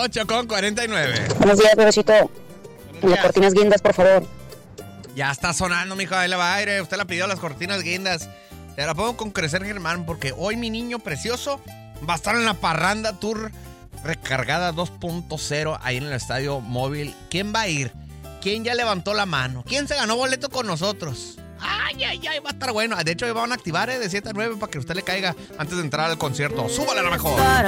8:49. Buenos días, bebecito. Las cortinas guindas, por favor. Ya está sonando, mijo, ahí le va aire. Usted la pidió, las cortinas guindas. Te la pongo con Crecer Germán, porque hoy mi niño precioso va a estar en la Parranda Tour recargada 2.0 ahí en el Estadio Móvil. ¿Quién va a ir? ¿Quién ya levantó la mano? ¿Quién se ganó boleto con nosotros? Ay, va a estar bueno. De hecho, van a activar de 7 a 9 para que usted le caiga antes de entrar al concierto. ¡Súbale a la mejor!